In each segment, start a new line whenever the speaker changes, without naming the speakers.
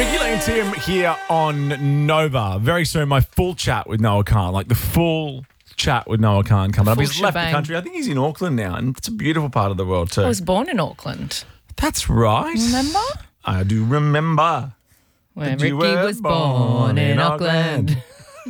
Mickey Lee and Tim here on Nova. Very soon, my full chat with Noah Khan, like the full chat with Noah Khan coming up.
Full
He's left the
shebang.
country. I think he's in Auckland now, and it's a beautiful part of the world too.
I was born in Auckland.
That's right.
Remember?
I do remember.
When
that you
Ricky
were
was born in Auckland.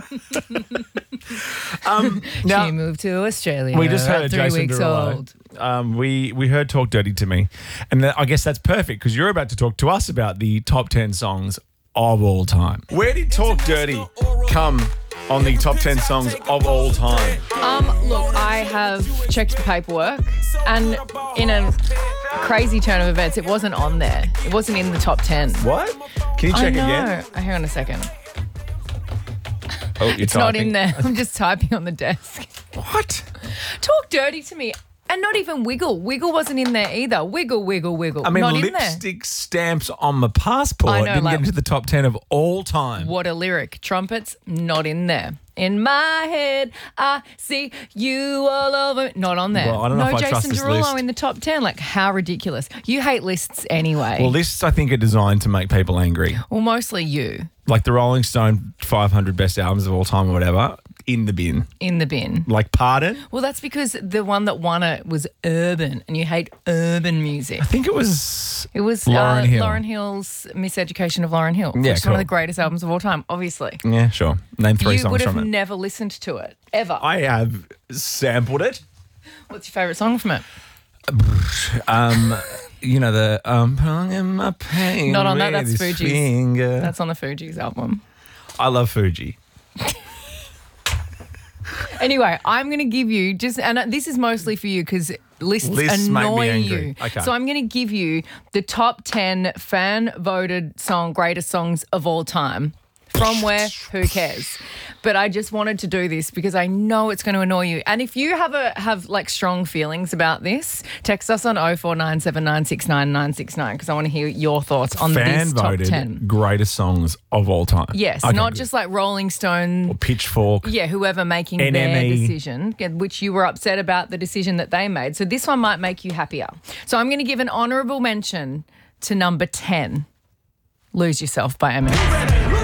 Now,
She moved to Australia.
we just heard
at 3
Jason
weeks
Derulo.
old.
We heard Talk Dirty to Me, and I guess that's perfect because you're about to talk to us about the top 10 songs of all time. Where did Talk Dirty come on the top 10 songs of all time?
Look, I have checked the paperwork, and in a crazy turn of events, it wasn't on there. It wasn't in the top 10.
What? Can you check
I know.
again?
Hang on a second.
Oh, you're
It's not in there. I'm just typing on the desk.
What?
Talk dirty to me. And not even Wiggle. Wiggle wasn't in there either. Wiggle, wiggle, wiggle.
I mean,
not in there.
lipstick stamps on my passport
I know,
didn't
like-
get into the top 10 of all time.
What a lyric. Trumpets, not in there. In my head, I see you all over. Not on there.
Well, I don't know
no
if I trust
Jason
this
Derulo
list.
in the top 10. Like, how ridiculous. You hate lists anyway.
Well, lists, I think, are designed to make people angry.
Well, mostly you.
Like the Rolling Stone 500 best albums of all time or whatever, in the bin.
In the bin.
Like Pardon?
Well, that's because the one that won it was urban, and you hate urban music.
I think it was
It was
Lauryn Hill.
Lauryn Hill's Miseducation of Lauryn Hill.
Yeah,
It's one of
cool.
the greatest albums of all time, obviously.
Yeah, sure. Name three
You
songs
would have
from it.
never listened to it, ever.
I have sampled it.
What's your favourite song from it?
You know, the pulling my pain.
Not on that,
with
that's
his
Fugees.
finger.
That's on the Fugees album.
I love Fuji.
Anyway, I'm going to give you and this is mostly for you because lists
Lists make me
annoy
angry.
you.
Okay.
So I'm going to give you the top 10 fan-voted greatest songs of all time. From where? Who cares? But I just wanted to do this because I know it's going to annoy you. And if you have like strong feelings about this, text us on 0497969969 because I want to hear your thoughts on this top 10.
Fan-voted greatest songs of all time.
Yes,
Okay,
not
good.
just like Rolling Stone.
Or Pitchfork.
Yeah, whoever making their
NME.
decision, which you were upset about the decision that they made. So this one might make you happier. So I'm going to give an honourable mention to number 10, Lose Yourself by Eminem.